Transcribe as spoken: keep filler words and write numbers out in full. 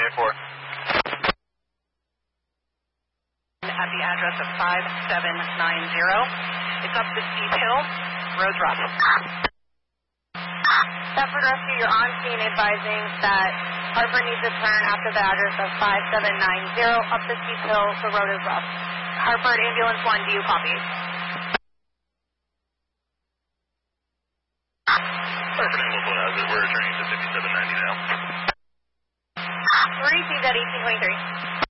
four. At the address of five seven nine zero. It's up the steep hill. Road's rough. Stafford Rescue, you're on scene advising that Harper needs a turn after the address of five seven nine zero. Up the steep hill, the road is rough. Harper, Ambulance one, do you copy? Harper, local hazard. We're returning to fifty-seven ninety now. Received at eighteen twenty-three.